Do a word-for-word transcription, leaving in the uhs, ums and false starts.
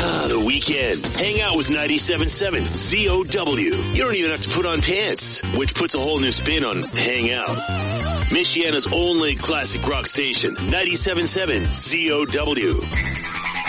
Ah, the weekend. Hang out with ninety-seven point seven Z O W. You don't even have to put on pants, which puts a whole new spin on hang out. Michiana's only classic rock station, ninety-seven point seven Z O W.